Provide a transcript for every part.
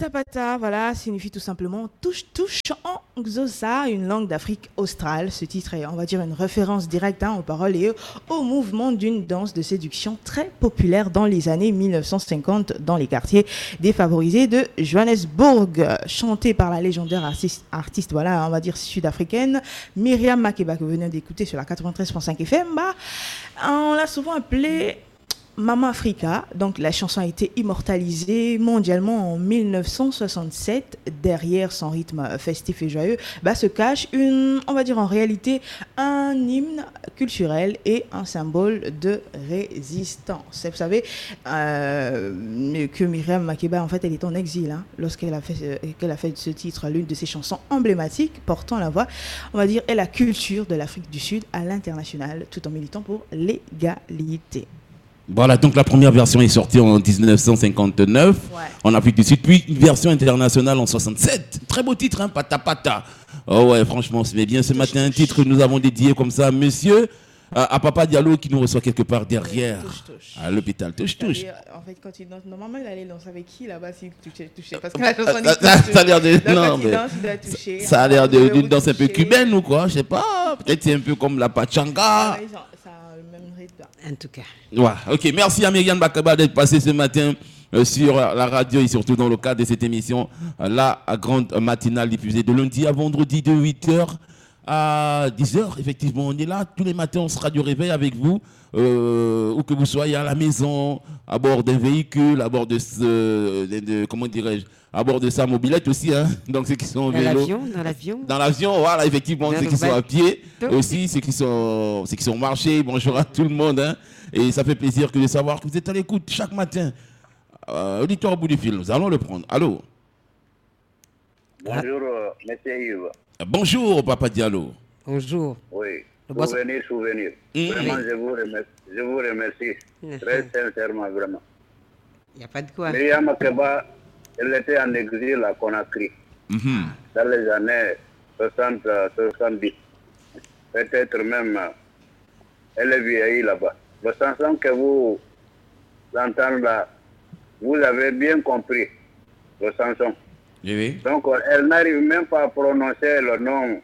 Patapata, voilà, signifie tout simplement touche-touche en Xhosa, une langue d'Afrique australe. Ce titre est, on va dire, une référence directe aux paroles et au mouvement d'une danse de séduction très populaire dans les années 1950 dans les quartiers défavorisés de Johannesburg. Chanté par la légendaire artiste, voilà, on va dire sud-africaine, Myriam Makeba, que vous venez d'écouter sur la 93.5 FM, on l'a souvent appelée Mama Africa. Donc la chanson a été immortalisée mondialement en 1967. Derrière son rythme festif et joyeux, se cache on va dire en réalité, un hymne culturel et un symbole de résistance. Vous savez que Myriam Makeba, en fait, elle est en exil lorsqu'elle a fait ce titre, l'une de ses chansons emblématiques portant la voix, on va dire, et la culture de l'Afrique du Sud à l'international, tout en militant pour l'égalité. Voilà, donc la première version est sortie en 1959 en Afrique du Sud, puis une version internationale en 67. Très beau titre, Pata Pata. Oh ouais, franchement, c'est bien ce matin, un titre que nous avons dédié comme ça, monsieur, à Papa Diallo qui nous reçoit quelque part derrière, à l'hôpital. Touche. En fait, quand il danse, normalement, il allait danser avec qui là-bas s'il touchait. Parce que la chanson ça a l'air de... Non, mais il doit toucher. Ça a l'air d'une danse un peu cubaine ou quoi, je sais pas. Peut-être c'est un peu comme la pachanga. En tout cas. Ouais, ok, merci à Myriam Makeba d'être passée ce matin sur la radio et surtout dans le cadre de cette émission, la grande matinale diffusée de lundi à vendredi de 8h à 10h. Effectivement, on est là tous les matins, on sera du réveil avec vous, où que vous soyez à la maison, à bord d'un véhicule, à bord comment dirais-je, à bord de sa mobilette aussi, donc ceux qui sont en vélo. Dans l'avion, voilà, effectivement, ceux qui sont à pied aussi, ceux qui sont marchés. Bonjour à tout le monde, et ça fait plaisir de savoir que vous êtes à l'écoute chaque matin. Auditeur au bout du fil, nous allons le prendre. Allô. Bonjour, monsieur Yves. Bonjour, Papa Diallo. Bonjour. Oui, souvenir. Vraiment, je vous remercie. Très sincèrement, vraiment. Il n'y a pas de quoi. Myriam Makeba, elle était en exil à Conakry, dans les années 60-70. Peut-être même, elle est vieillie là-bas. La chanson que vous entendez là, vous avez bien compris, la chanson. Oui. Donc, elle n'arrive même pas à prononcer le nom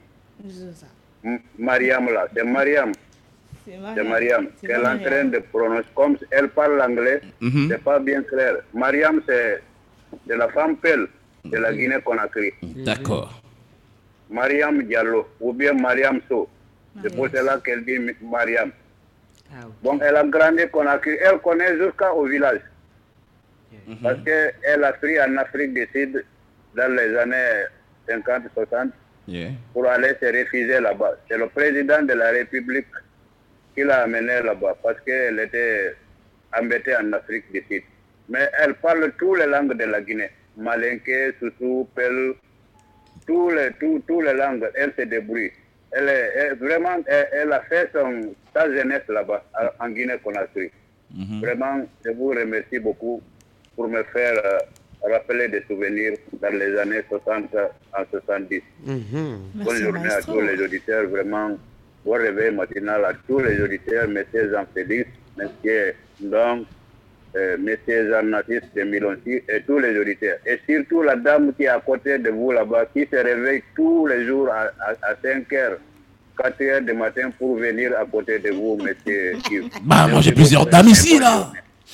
Mariam là. C'est Mariam. Qu'elle est en train de prononcer. Comme elle parle l'anglais, c'est pas bien clair. Mariam, c'est de la femme pelle de la Guinée-Conakry. D'accord. Mariam Diallo, ou bien Mariam So. C'est pour cela qu'elle dit Mariam. Bon, elle a grandi Conakry. Elle connaît jusqu'au village. Parce qu'elle a pris en Afrique du Sud dans les années 50-60 pour aller se réfugier là-bas. C'est le président de la République qui l'a amenée là-bas parce qu'elle était embêtée en Afrique du Sud. Mais elle parle toutes les langues de la Guinée. Malinké, Soussou, Pel, toutes les langues, elle se débrouille. Vraiment, elle a fait sa jeunesse là-bas, en Guinée-Conakry. Vraiment, je vous remercie beaucoup pour me faire rappeler des souvenirs dans les années 60 à 70. Bonne journée à tous les auditeurs, vraiment. Bon réveil matinal à tous les auditeurs, messieurs Jean-Félix, messieurs Ndong, messieurs Jean-Natis de Milonci et tous les auditeurs. Et surtout la dame qui est à côté de vous là-bas, qui se réveille tous les jours à 5h, 4h du matin pour venir à côté de vous, monsieur Yves. Moi j'ai plusieurs dames ici là.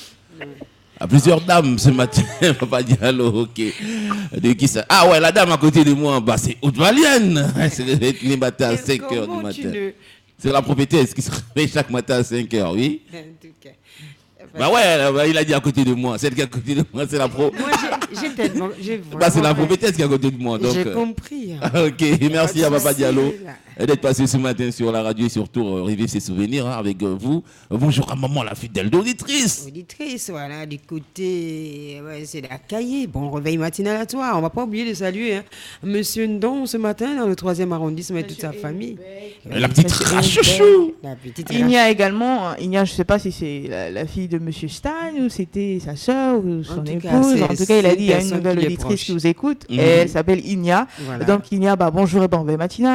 À plusieurs dames ce matin, Papa Diallo, ok. De qui ça? Ah ouais, la dame à côté de moi, c'est Haute-Malienne. C'est les matins à 5h du matin. C'est la prophétesse qui se réveille chaque matin à 5h, oui. En tout cas. Il a dit à côté de moi. Celle qui est à côté de moi, c'est la pro. Moi, j'ai tellement. C'est la prophétesse qui est à côté de moi. J'ai compris. Ok, merci à Papa Diallo d'être passé ce matin sur la radio et surtout revivre ses souvenirs avec vous. Bonjour à maman, la fidèle d'auditrice. Auditrice, voilà, du côté. C'est la Cahier. Bon réveil matinal à toi. On va pas oublier de saluer Monsieur Ndon ce matin dans le 3e arrondissement et toute sa famille. La petite Rachouchou. Il y a également, je sais pas si c'est la fille de Monsieur Stan ou c'était sa soeur ou son épouse. En tout cas, il a dit il y a une nouvelle auditrice qui vous écoute. Et elle s'appelle Igna. Voilà. Donc Igna, bonjour et bon réveil matinal.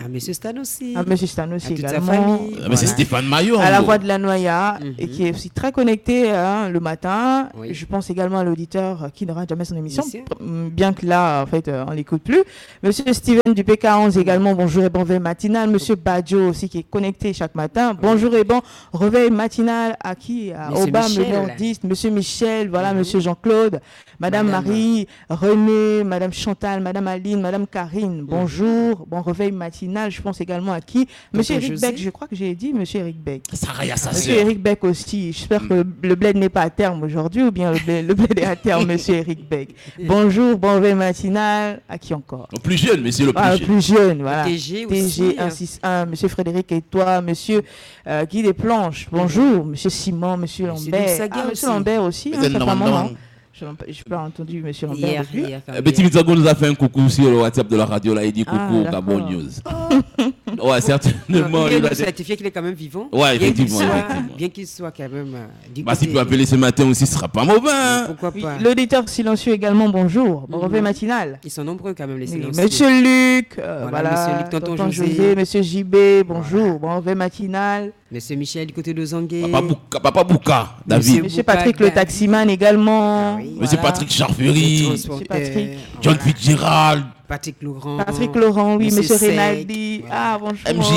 À Monsieur Stan aussi. À Monsieur Stan aussi À toute sa également. famille. Mais c'est Stéphane Maillot. À la gros. voix de la Noya, et qui est aussi très connecté le matin. Oui. Je pense également à l'auditeur qui n'aura jamais son émission, Bien bien que là, en fait, on l'écoute plus. Monsieur Steven du PK11 également, bonjour et bon réveil matinal. Monsieur Badjo aussi qui est connecté chaque matin. Bonjour et bon réveil matinal à qui? À Monsieur Obama, le Michel. nordiste, Monsieur Michel, voilà, Monsieur Jean-Claude, Madame Marie, René, Madame Chantal, Madame Aline, Madame Karine. Bonjour, bon réveil matinal. Je pense également à qui? Monsieur Eric José. Beck, je crois que j'ai dit Monsieur Eric Beck. Saraya, sa Monsieur sœur. Eric Beck aussi. J'espère que le bled n'est pas à terme aujourd'hui ou bien le bled est à terme, Monsieur Eric Beck. Bonjour, bon réveil matinal. À qui encore? Le plus jeune, mais c'est le plus Ah, le jeune. plus jeune, voilà. TG aussi, TG 161, Monsieur Frédéric et toi, Monsieur Guy Desplanches. Bonjour, Monsieur Simon, Monsieur Monsieur Lambert. Dougsaga Ah, Monsieur aussi. Lambert aussi, Vous ça êtes fait un Normandin. moment. Je n'ai pas entendu Monsieur Lambert Hier, depuis. Petit Mitsago nous a fait un coucou sur le WhatsApp de la radio. Là, il dit coucou, Ah, Gabon d'accord. News. Ouais, certainement. Il il a est des- certifié qu'il est quand même vivant. Ouais, effectivement, Bien qu'il soit, effectivement. bien qu'il soit quand même. Du Bah, s'il côté- peut appeler ce matin aussi, ce sera pas mauvais. hein. Pourquoi Oui, pas. l'auditeur silencieux également, bonjour. Bon réveil matinal. Ils sont nombreux quand même, les Oui, silencieux. Monsieur Luc, Voilà, voilà, Monsieur Luc, tonton José. Monsieur JB, bonjour, bon réveil matinal. Monsieur Michel du côté de Zangué. Papa Bouka, David. Monsieur Patrick le taximan également. Ah oui. Monsieur Voilà. Patrick Charfury. Monsieur Patrick. John Fitzgerald. Patrick Laurent. Patrick Laurent, oui, Monsieur Sec. Renaldi. Voilà. Ah, bonjour.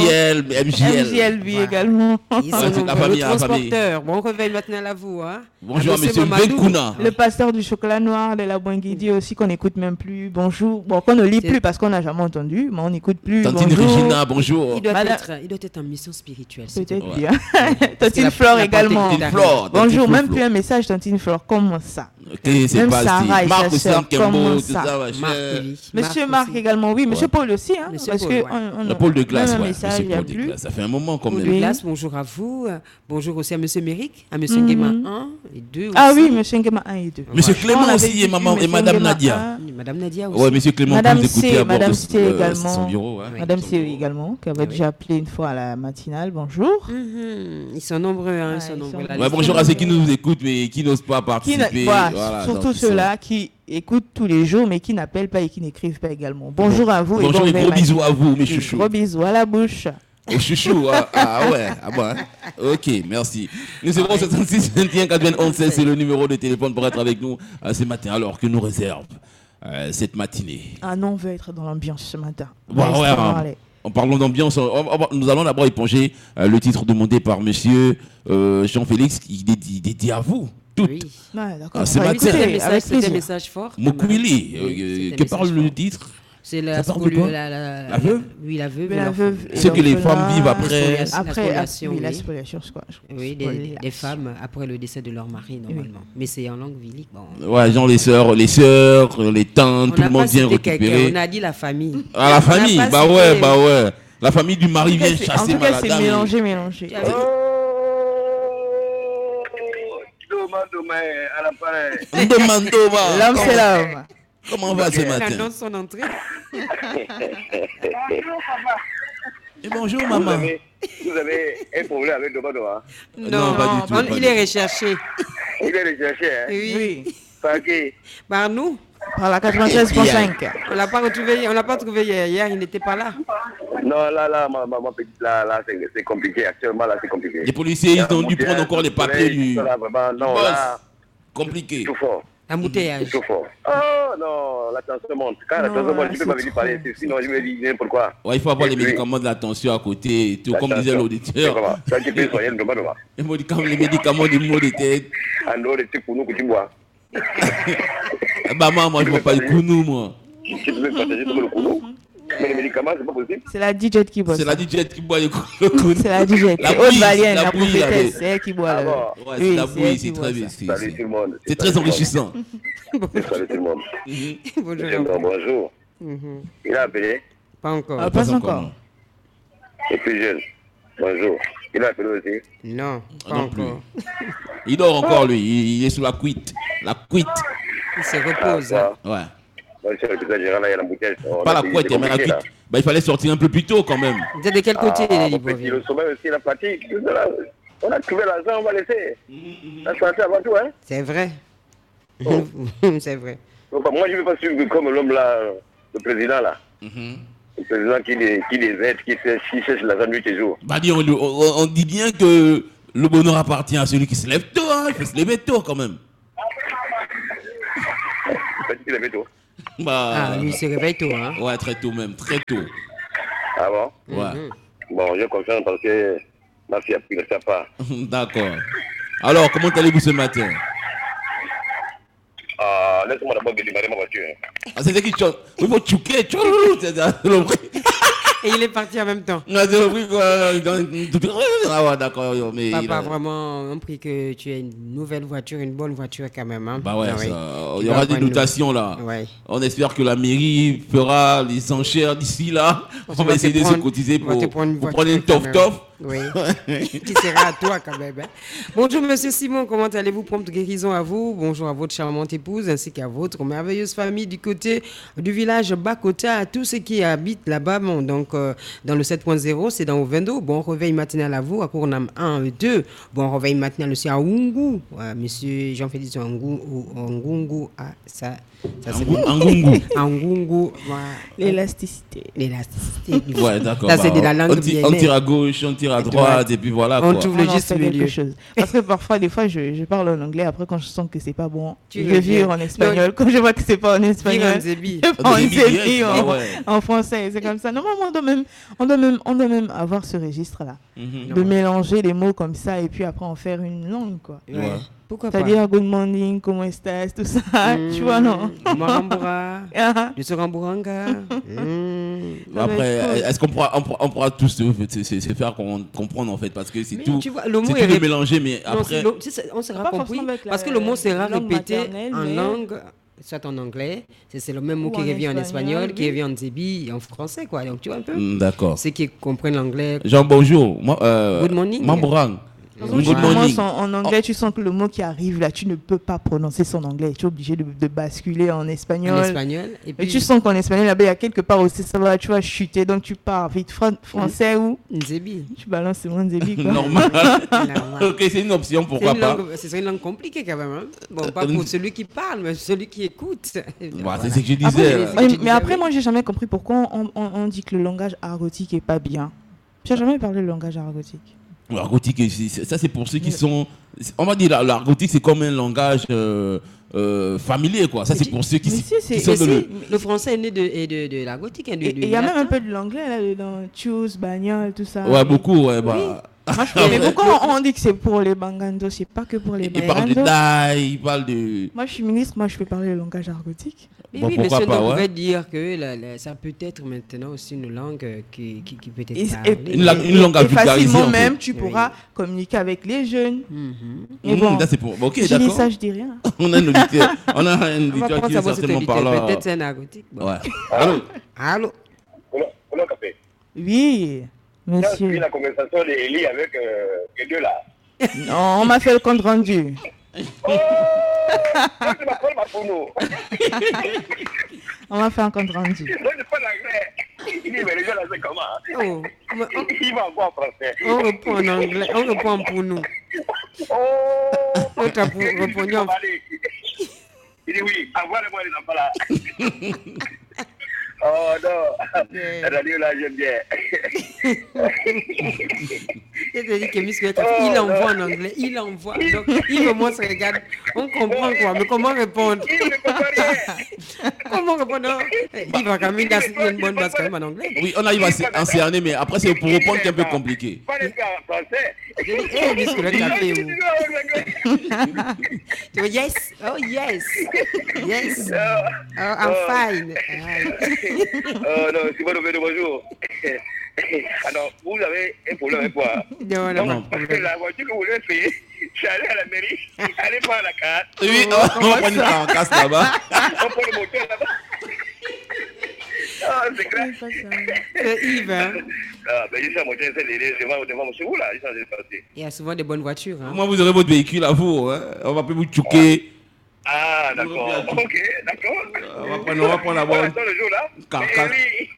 MJL. lui Voilà. également. Ils sont Ouais, c'est la nombreux. famille, Le la famille. transporteur. Bon réveil matinal à vous. Hein. Bonjour à À monsieur Mamadou. Benkouna. Le pasteur du chocolat noir de la Boinguidi aussi, qu'on n'écoute même plus. Bonjour. Bon, qu'on ne lit C'est- plus parce qu'on n'a jamais entendu, mais on n'écoute plus. Tantine Bonjour. Regina, bonjour. Il doit être en mission spirituelle. c'est Peut-être Ouais. bien. Parce Tantine que Flore la également. portée Tantine Flore. Bonjour, Tantine même Flore. plus un message, Tantine Flore. Comment ça? Ok, c'est Même parti. Sarah et Marc sa sœur, Kembo, comment tout ça? ça, Marc, machin. oui. Monsieur Marc aussi. également, oui. Monsieur Ouais. Paul aussi, hein, Monsieur parce Paul, que ouais. on- Le pôle de glace, même un ouais. message, Monsieur il y a Paul de plus. glace. Ça fait un moment quand Paul même. de Oui. Glace, bonjour à vous. Bonjour aussi à Monsieur Méric, à Monsieur Nguema 1 et 2 Ah aussi. oui, Monsieur Nguema 1 et 2. Monsieur On Clément avait aussi dit et maman et Monsieur Madame Nguema Nadia. 1. Madame Nadia aussi. Ouais, monsieur Clément, Madame vous écoutez C, à bord Madame de C également. son bureau. Ouais. Madame Oui. C également, qui avait Oui. déjà appelé une fois à la matinale. Bonjour. Ils sont nombreux, hein, Ouais, ils sont ils nombreux. sont La nombreux. Ouais, liste bonjour est à ceux qui longue. nous écoutent mais qui n'osent pas Qui participer. voilà, Voilà, surtout donc, ils sont- ceux-là qui écoutent tous les jours, mais qui n'appellent pas et qui n'écrivent pas également. Bonjour à vous. Bonjour bon et réveil gros bisous matin. à vous, mes Oui, chouchous. Gros bisous à la bouche. Au chouchou, ah ouais, ah bon, hein. Ok, merci. Nous serons 76 21 91 16, c'est le numéro de téléphone pour être avec nous ce matin, alors que nous réserve cette matinée. Ah non, on veut être dans l'ambiance ce matin. Ouais, ouais, Allez. En parlant d'ambiance, nous allons d'abord éponger le titre demandé par monsieur Jean-Félix, qui dédie à vous, toutes. Oui. Ouais, d'accord. Ah, c'est On va matin. écouter, C'était un message, avec c'était un plaisir. message fort. Mokwili, Oui, c'était que un parle message le fort. titre? C'est Ça la, parle de quoi? La veuve? Oui, la veuve. Mais la l'enfant. veuve et Ce que les l'orphelin, femmes vivent après. La Après, spoliation, oui, la oui. spoliation, c'est quoi? Oui, des femmes après le décès de leur mari, normalement. Mais c'est en langue vilique. Bon. Ouais, genre les sœurs, les tantes, On tout n'a le monde pas vient cité quelqu'un, récupérer. on a dit la famille. Ah, la famille, On n'a pas bah cité- ouais, bah ouais. La famille du mari En tout cas, vient c'est- chasser en tout cas, c'est madame. mélangé. Tu as vu? À l'appareil. Ndemandova. L'homme, c'est l'homme. Comment va ce Elle matin? annonce son entrée. Et bonjour Vous maman. avez un problème avec Domadoa. Non, pas du tout, pas il du est recherché. Il est recherché, hein. Oui. Oui. Par qui? Par nous, Par la 93.5. on l'a pas retrouvé, on l'a pas trouvé hier. Hier, il n'était pas là. Non, là, ma petite, là, c'est compliqué. Actuellement, là, c'est compliqué. Les policiers, ils ont dû prendre encore les papiers du Là, vraiment, non, boss. là, Compliqué. tout fort. Embouteillage. Tout fort. Oh non, la tension monte. Quand la Non, tension monte, là, je peux c'est pas venir parler. Sinon, je vais dire n'importe quoi. Ouais, il faut avoir Et les puis, médicaments de la tension à côté, et tout, la comme disait tension, c'est l'auditeur. comment? Quand tu peux soigner le Domadoa. Les médicaments du mot de tête. En dehors des trucs pour nous que tu bois. Bah moi, je vois pas le kounou, moi. Tu peux partager tout le coup. Mais les médicaments, c'est pas possible. C'est la DJ qui boit. C'est ça. la DJ qui boit le kounou. C'est la DJ. La Haute bouillie, Valienne, la la bouillie, la prophétesse, bouillie. c'est elle qui boit. Ah le- bon? Ouais, Oui, c'est la c'est bouillie, elle c'est qui très boit bien. ça. Salut tout le monde. C'est très enrichissant. Salut tout le monde. Bonjour. J'aimerais bonjour. Mhm. Il a appelé. Pas encore. Ah, pas encore. non. Le plus jeune. Bonjour. Il a appelé aussi. Non, Ah, pas non plus. encore. Il dort encore, lui. Il est sous la cuite. La cuite. Il se repose. hein. Ouais. Moi, je suis le président général, là, il y a l'embouteillage. Pas la couette, mais la cuite. Bah, il fallait sortir un peu plus tôt quand même. Vous êtes de quel côté, les Libreville? Le sommeil aussi, la fatigue. Tout cela. On a trouvé l'argent, on va laisser. La santé avant tout, hein. C'est vrai. C'est vrai. Donc, moi, je ne veux pas suivre comme l'homme là, le président là. Le président qui les aide, qui cherche l'argent nuit et jour. Bah, on dit bien que le bonheur appartient à celui qui se lève tôt, hein. Il faut se lever tôt quand même. Il se lève tôt. Bah, lui, il se réveille tôt, hein. Ouais, très tôt même, très tôt. Ah bon? Ouais. Bon, je confirme parce que ma fille a pris le sapin. D'accord. Alors, comment allez-vous ce matin? Laisse-moi d'abord démarrer ma voiture. Ah, c'est qui chante. Il faut tchouquer, Et il est parti en même temps. Ah ouais, d'accord. Mais Papa, vraiment, on prie que tu aies une nouvelle voiture, une bonne voiture quand même. Hein. Bah ouais, Ah, il y aura des dotations là. Ouais. On espère que la mairie fera les enchères d'ici là. On va essayer de se cotiser pour prendre une tof-tof. Oui, qui sera à toi quand même. Hein. Bonjour Monsieur Simon, comment allez-vous? Prompte guérison à vous. Bonjour à votre charmante épouse ainsi qu'à votre merveilleuse famille du côté du village Bakota, à tous ceux qui habitent là-bas. Bon, donc dans le 7.0, c'est dans Ovendo. Bon réveil matinal à vous, à Kournam 1 et 2. Bon réveil matinal aussi à Oungu. Monsieur Jean-Félix Angungu. Ah, ça c'est Angungu. Angungu. L'élasticité. Ouais, d'accord. Ça, c'est de la langue on tire à gauche, on tire à droite, et puis voilà. On quoi. trouve le juste milieu. Parce que parfois, je parle en anglais, après quand je sens que c'est pas bon, je vire en espagnol. Quand je vois que c'est pas en espagnol, je prends en zébi en français. C'est comme ça. Normalement, on doit même avoir ce registre-là. De mélanger les mots comme ça, et puis après en faire une langue, quoi. Ouais. Pourquoi pas? C'est-à-dire good morning, comment estás, tout ça, tu vois, non? Marambura, du Soramburanga. Après, est-ce qu'on pourra tous se faire comprendre en fait, parce que c'est tout, vois, le mot c'est tout de mélanger, mais après... on sera compris, parce que le mot sera répété en langue, soit en anglais, c'est le même mot qui revient en espagnol, qui revient en zébi, en français, quoi. Donc tu vois un peu. D'accord. Ceux qui comprennent l'anglais. Jean, bonjour. Good morning. Mambourang. Quand tu commences en anglais, tu sens que le mot qui arrive là, tu ne peux pas prononcer son anglais. Tu es obligé de basculer en espagnol. Et puis tu sens qu'en espagnol, là-bas, il y a quelque part aussi, ça va, tu vas chuter. Donc tu pars vite français ou Nzebi. Tu balances le mot Nzebi. Normal. Ok, c'est une option, pourquoi pas. C'est une langue compliquée quand même. Hein? Bon, pas pour celui qui parle, mais celui qui écoute. Bah, c'est ce que je disais. Mais après, moi, j'ai jamais compris pourquoi on dit que le langage argotique est pas bien. J'ai jamais parlé de langage argotique. L'argotique, ça c'est pour ceux qui sont... On va dire l'argotique c'est comme un langage familier quoi. Ça c'est pour ceux qui sont le français est né de l'argotique. Il y a même un peu de l'anglais là dedans. Choose, bagnole, tout ça. Ouais, beaucoup, ouais. Bah... Oui. Mais pourquoi on dit que c'est pour les Bangando? C'est pas que pour les Bangando. Il parle de taille, il parle de... Moi je suis ministre, moi je peux parler le langage argotique. Bon, oui, monsieur, on pourrait dire que ça peut être maintenant aussi une langue qui peut être parlée. Une langue à vulgariser. Facilement même, tu pourras communiquer avec les jeunes. Mais bon, c'est pour... Ok, je dis ça, je dis rien. On a un auditeur qui est certainement parlant. Peut-être un argotique. Bon. Ouais. Allô. Comment café? Oui, monsieur. J'ai la conversation d'Eli avec les deux là. Non, on m'a fait le compte rendu. On va faire un compte rendu. Il va encore en français. On répond en anglais, on répond pour nous. Il dit oui, envoie-moi les enfants là. Oh non, la radio là, j'aime bien. Il envoie en anglais, il envoie. Donc, il au moins se regarde. On comprend quoi, mais comment répondre? Il ne comprend rien. Comment répondre? Il va quand même garder une bonne base quand même en anglais. Oui, on arrive à encerner, mais après, c'est pour répondre qui est un peu compliqué. Pas les gars en français. Yes, oh yes, yes, oh, I'm fine. Oh non, c'est bon, bonjour. Alors, vous avez un problème avec moi? Non. La voiture que vous voulez payer, je suis allé à la mairie, allez prendre la carte. Oui, on va prendre une casse là-bas. On prend le moteur là-bas. Ah, c'est grave. C'est Yves, hein? Ah, ben, je suis à moteur, c'est devant chez vous là, il y a souvent des bonnes voitures. Hein? Moi, vous aurez votre véhicule à vous, hein? On va plus vous tchouquer. Ah, d'accord. Ok, d'accord. On va prendre la bonne. Le jour là. Carcasse.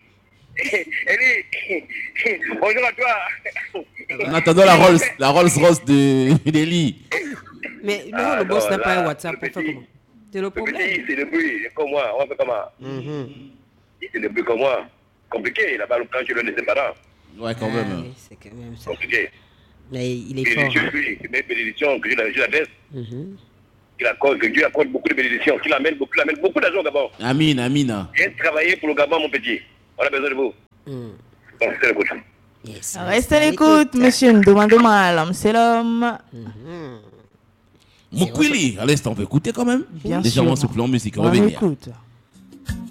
Elie, bonjour à toi. En attendant la Rolls-Royce d'Eli. Mais le boss n'a pas un WhatsApp pour faire comment? C'est le problème. C'est le bruit, comme moi. On va faire comment? C'est le bruit comme moi. compliqué. Là-bas, quand tu le laisses parents. Ouais, quand même. Oui, c'est quand même ça. Compliqué. Mais il est fort. Mes bénédictions, que je la baisse. Que Dieu accorde beaucoup de bénédictions. Qu'il amène beaucoup d'argent au Gabon. Amin, Amin. Viens travailler pour le Gabon, mon petit. On a besoin de vous. Donc, c'est le coup. Yes, Restez à l'écoute, monsieur Ndoma, l'homme c'est l'homme. Moukwili, à l'instant, on peut écouter quand même. Bien Légèrement sûr. soufflant en musique, on On va venir. écoute.